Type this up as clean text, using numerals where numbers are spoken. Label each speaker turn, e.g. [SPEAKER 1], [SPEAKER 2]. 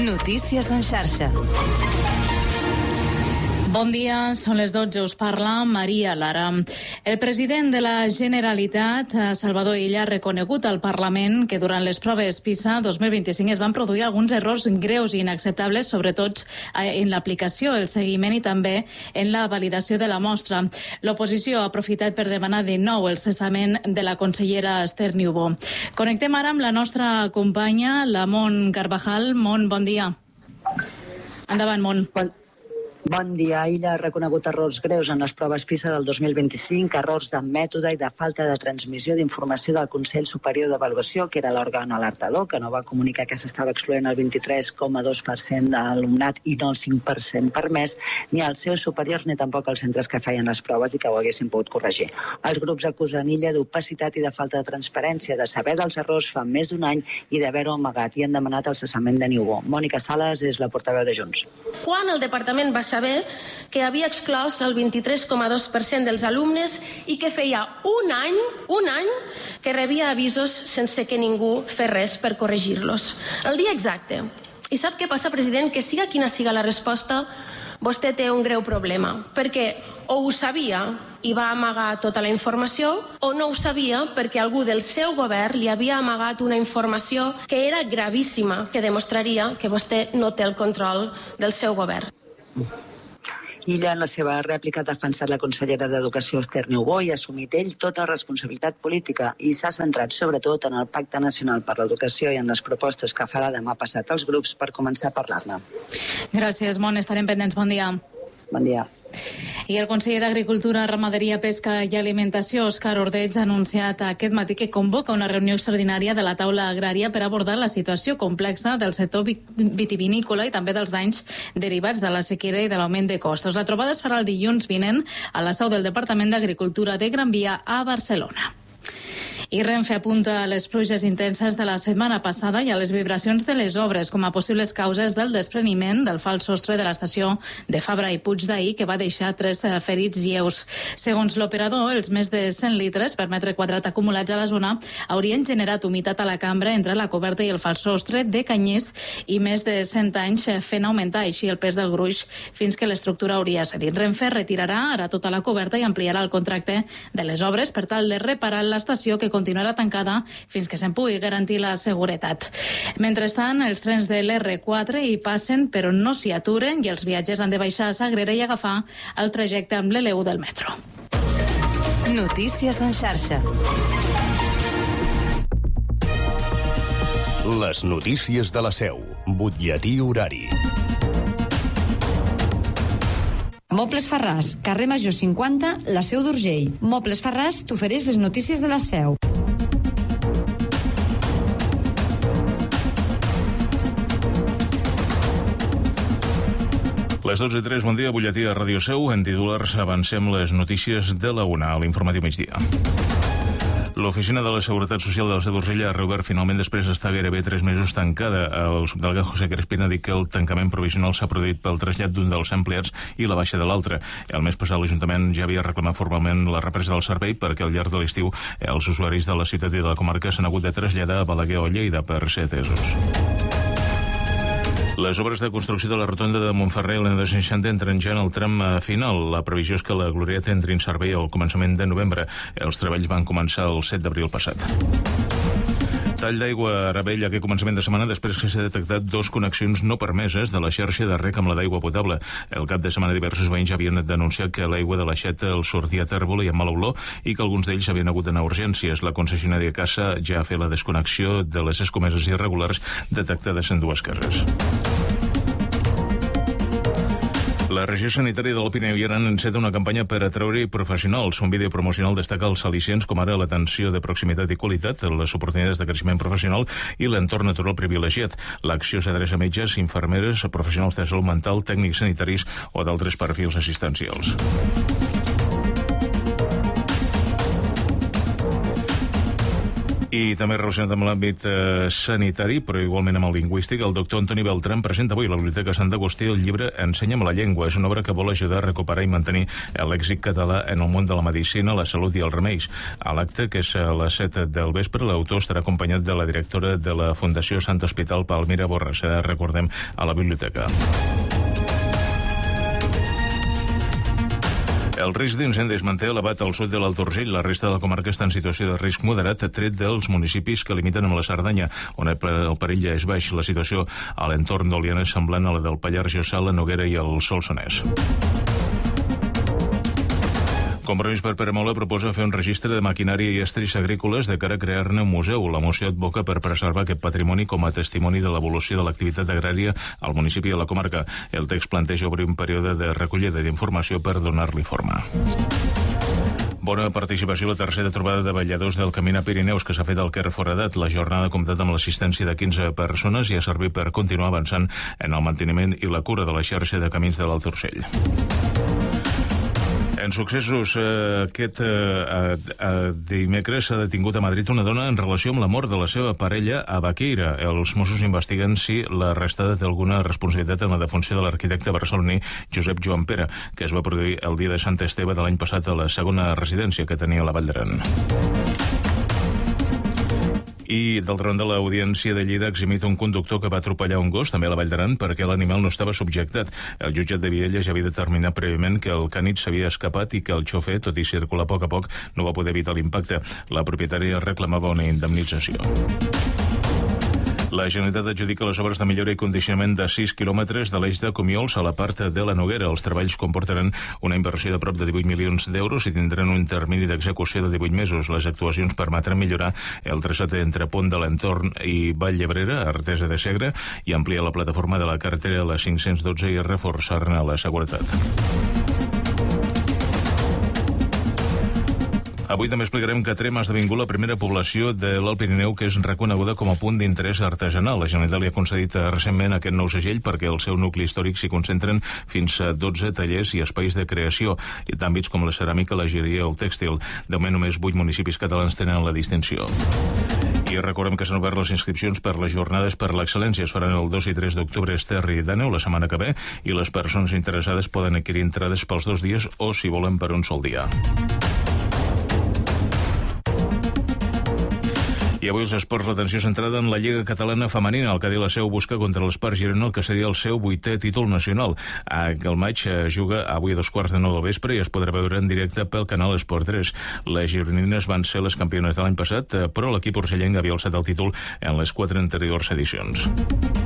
[SPEAKER 1] Notícies en xarxa. Bon dia, són les 12, us parla Maria Lara. El president de la Generalitat, Salvador Illa, ha reconegut al Parlament que durant les proves PISA 2025 es van produir alguns errors greus i inacceptables, sobretot en l'aplicació, el seguiment i també en la validació de la mostra. L'oposició ha aprofitat per demanar de nou el cessament de la consellera Esther Niubó. Connectem ara amb la nostra companya, la Mon Carvajal. Mon, bon dia. Endavant, Mon.
[SPEAKER 2] Bon dia. Illa ha reconegut errors greus en les proves PISA del 2025, errors de mètode i de falta de transmissió d'informació del Consell Superior d'Avaluació, que era l'òrgan alertador, que no va comunicar que s'estava excloent el 23,2% de l'alumnat i no el 5% permès, ni als seus superiors ni tampoc als centres que feien les proves i que ho haguessin pogut corregir. Els grups acusen Illa d'opacitat i de falta de transparència, de saber dels errors fa més d'un any i d'haver-ho amagat, i han demanat el cessament de Niubó. Mònica Sales és la portaveu de Junts.
[SPEAKER 3] Quan el departament va saber que havia exclòs el 23,2% dels alumnes i que feia un any que rebia avisos sense que ningú fes res per corregir-los. El dia exacte. I sap què passa, president? Que siga quina siga la resposta, vostè té un greu problema, perquè o ho sabia i va amagar tota la informació, o no ho sabia perquè algú del seu govern li havia amagat una informació que era gravíssima, que demostraria que vostè no té el control del seu govern.
[SPEAKER 2] Illa, en la seva rèplica, ha defensat la consellera d'Educació Esther Niubó i ha assumit ell tota responsabilitat política i s'ha centrat sobretot en el Pacte Nacional per l'Educació i en les propostes que farà demà passat als grups per començar a parlar-ne.
[SPEAKER 1] Gràcies, Mon. Estarem pendents. Bon dia.
[SPEAKER 2] Bon dia.
[SPEAKER 1] I el conseller d'Agricultura, Ramaderia, Pesca i Alimentació, Òscar Ordeig, ha anunciat aquest matí que convoca una reunió extraordinària de la taula agrària per abordar la situació complexa del sector vitivinícola i també dels danys derivats de la sequera i de l'augment de costos. La trobada es farà el dilluns vinent a la seu del Departament d'Agricultura de Gran Via a Barcelona. I Renfe apunta a les pluges intenses de la setmana passada i a les vibracions de les obres com a possibles causes del despreniment del fals sostre de l'estació de Fabra i Puig d'ahir, que va deixar 3 ferits lleus. Segons l'operador, els més de 100 litres per metre quadrat acumulats a la zona haurien generat humitat a la cambra entre la coberta i el fals sostre de canyís i més de 100 anys fent augmentar així el pes del gruix fins que l'estructura hauria cedit. Renfe retirarà ara tota la coberta i ampliarà el contracte de les obres per tal de reparar l'estació, que continuarà tancada fins que se'n pugui garantir la seguretat. Mentrestant, els trens de l'R4 hi passen però no s'hi aturen i els viatgers han de baixar a Sagrera i agafar el trajecte amb l'L1 del metro. Notícies en xarxa.
[SPEAKER 4] Les notícies de la Seu. Butlletí horari.
[SPEAKER 5] Mobles Farràs, carrer Major 50, la Seu d'Urgell. Mobles Farràs t'ofereix les notícies de la Seu.
[SPEAKER 6] Les 12:03, bon dia, butlletí a Ràdio Seu. En titulars avancem les notícies de la una a l'informatiu migdia. L'Oficina de la Seguretat Social de la Seu d'Urgell ha reobert finalment després d'estar gairebé 3 mesos tancada. El subdelegat José Crespin ha dit que el tancament provisional s'ha produït pel trasllat d'un dels empleats i la baixa de l'altre. El mes passat l'Ajuntament ja havia reclamat formalment la represa del servei perquè al llarg de l'estiu els usuaris de la ciutat i de la comarca s'han hagut de traslladar a Balaguer o Lleida per ser atesos. Les obres de construcció de la rotonda de Montferrer a l'N260 entren ja en el tram final. La previsió és que la glorieta entri en servei al començament de novembre. Els treballs van començar el 7 d'abril passat. Tall d'aigua a Ravell aquest començament de setmana després que s'ha detectat 2 connexions no permeses de la xarxa de rec amb la d'aigua potable. El cap de setmana diversos veïns havien denunciat que l'aigua de l'aixeta els sortia tèrbola i amb mala olor i que alguns d'ells havien hagut d'anar a urgències. La concessionària Casa ja ha fet la desconnexió de les escomeses irregulars detectades en 2 cases. La regió sanitària del Pirineu i Aran enceta una campanya per atraure professionals. Un vídeo promocional destaca els al·licients com ara l'atenció de proximitat i qualitat, les oportunitats de creixement professional i l'entorn natural privilegiat. L'acció s'adreça a metges, infermeres, professionals de salut mental, tècnics sanitaris o d'altres perfils assistencials. I també relacionat amb l'àmbit sanitari, però igualment amb el lingüístic, el doctor Antoni Beltran presenta avui a la Biblioteca Sant Agustí el llibre Ensenya'm la llengua. És una obra que vol ajudar a recuperar i mantenir el lèxic català en el món de la medicina, la salut i els remeis. A l'acte, que és a les 7 del vespre, l'autor estarà acompanyat de la directora de la Fundació Sant Hospital, Palmira Borrassà, recordem, a la biblioteca. El risc d'incendi es manté elevat al sud de l'Alt Urgell. La resta de la comarca està en situació de risc moderat, tret dels municipis que limiten amb la Cerdanya, on el perill ja és baix. La situació a l'entorn d'Oliana és semblant a la del Pallars Jussà, la Noguera i el Solsonès. Compromís per Peramola proposa fer un registre de maquinària i estris agrícoles de cara a crear-ne un museu. La moció advoca per preservar aquest patrimoni com a testimoni de l'evolució de l'activitat agrària al municipi i a la comarca. El text planteja obrir un període de recollida d'informació per donar-li forma. Bona participació a la tercera trobada de balladors del Camí a Pirineus que s'ha fet al Quer Foradat. La jornada ha comptat amb l'assistència de 15 persones i ha servit per continuar avançant en el manteniment i la cura de la xarxa de camins de l'Alt Urgell. En successos, aquest dimecres s'ha detingut a Madrid una dona en relació amb la mort de la seva parella a Baqueira. Els Mossos investiguen si la restada té alguna responsabilitat en la defunció de l'arquitecte barceloní Josep Joan Pere, que es va produir el dia de Sant Esteve de l'any passat a la segona residència que tenia a la Vall d'Aran. I, d'altra banda, l'Audiència de Lleida ha eximit un conductor que va atropellar un gos, també a la Vall d'Aran, perquè l'animal no estava subjectat. El jutjat de Viella ja havia determinat prèviament que el cànid s'havia escapat i que el xofer, tot i circular a poc, no va poder evitar l'impacte. La propietària reclamava una indemnització. La Generalitat adjudica les obres de millora i condicionament de 6 quilòmetres de l'eix de Comiols a la part de la Noguera. Els treballs comportaran una inversió de prop de 18 milions d'euros i tindran un termini d'execució de 18 mesos. Les actuacions permetran millorar el traçat entre Pont de l'Entorn i Vall Llebrera, Artesa de Segre, i ampliar la plataforma de la carretera a la 512 i reforçar-ne la seguretat. Avui també explicarem que Trem ha esdevingut la primera població de l'Alt Pirineu que és reconeguda com a punt d'interès artesanal. La Generalitat li ha concedit recentment aquest nou segell perquè al seu nucli històric s'hi concentren fins a 12 tallers i espais de creació, i d'àmbits com la ceràmica, la joieria o el tèxtil. De moment només 8 municipis catalans tenen la distinció. I recordem que s'han obert les inscripcions per les jornades per l'excel·lència. Es faran el 2 i 3 d'octubre a Esterri d'Àneu, la setmana que ve, i les persones interessades poden adquirir entrades pels 2 dies o, si volen, per un sol dia. I avui els esports, l'atenció centrada en la Lliga Catalana Femenina. El Cadí la Seu busca contra l'Espart Girona el que seria el seu 8è títol nacional. El maig juga avui a 8:15 del vespre i es podrà veure en directe pel canal Esport 3. Les gironines van ser les campiones de l'any passat, però l'equip urgellenc havia alçat el títol en les 4 anteriors edicions.